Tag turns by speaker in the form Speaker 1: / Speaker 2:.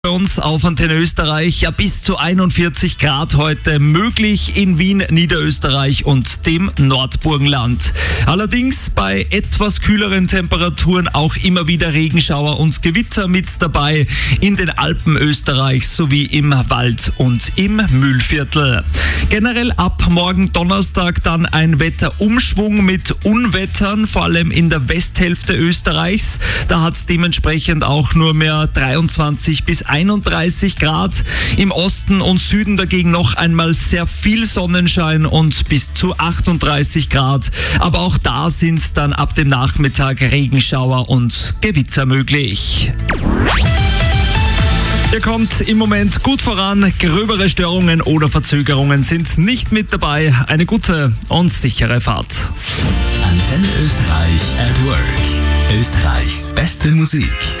Speaker 1: Bei uns auf Antenne Österreich, ja, bis zu 41 Grad heute möglich in Wien, Niederösterreich und dem Nordburgenland. Allerdings bei etwas kühleren Temperaturen auch immer wieder Regenschauer und Gewitter mit dabei in den Alpen Österreichs sowie im Wald und im Mühlviertel. Generell ab morgen Donnerstag dann ein Wetterumschwung mit Unwettern, vor allem in der Westhälfte Österreichs. Da hat es dementsprechend auch nur mehr 23 bis 31 Grad. Im Osten und Süden dagegen noch einmal sehr viel Sonnenschein und bis zu 38 Grad. Aber auch da sind dann ab dem Nachmittag Regenschauer und Gewitter möglich. Ihr kommt im Moment gut voran. Gröbere Störungen oder Verzögerungen sind nicht mit dabei. Eine gute und sichere Fahrt.
Speaker 2: Antenne Österreich at Work. Österreichs beste Musik.